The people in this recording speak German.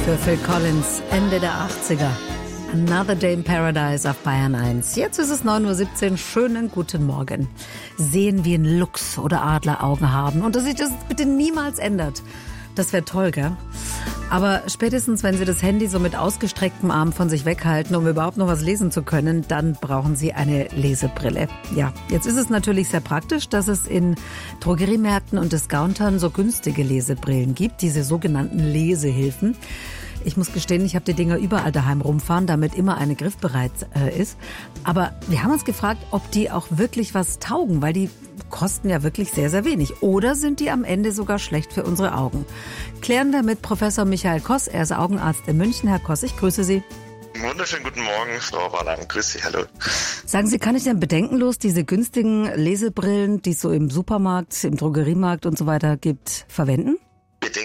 Für Phil Collins, Ende der 80er. Another Day in Paradise auf Bayern 1. Jetzt ist es 9:17 Uhr. Schönen guten Morgen. Sehen wie ein Luchs oder Adleraugen haben und dass sich das bitte niemals ändert. Das wäre toll, gell? Aber spätestens, wenn Sie das Handy so mit ausgestrecktem Arm von sich weghalten, um überhaupt noch was lesen zu können, dann brauchen Sie eine Lesebrille. Ja, jetzt ist es natürlich sehr praktisch, dass es in Drogeriemärkten und Discountern so günstige Lesebrillen gibt, diese sogenannten Lesehilfen. Ich muss gestehen, ich habe die Dinger überall daheim rumfahren, damit immer eine griffbereit ist. Aber wir haben uns gefragt, ob die auch wirklich was taugen, weil die kosten ja wirklich sehr, sehr wenig. Oder sind die am Ende sogar schlecht für unsere Augen? Klären wir mit Professor Michael Koss. Er ist Augenarzt in München. Herr Koss, ich grüße Sie. Wunderschönen guten Morgen, Frau Wahlang. Grüß Sie, hallo. Sagen Sie, kann ich denn bedenkenlos diese günstigen Lesebrillen, die es so im Supermarkt, im Drogeriemarkt und so weiter gibt, verwenden?